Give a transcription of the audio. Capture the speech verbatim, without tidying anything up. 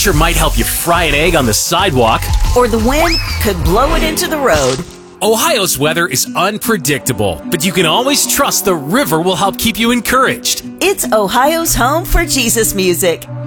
pressure might help you fry an egg on the sidewalk. Or the wind could blow it into the road. Ohio's weather is unpredictable, but you can always trust the river will help keep you encouraged. It's Ohio's home for Jesus music.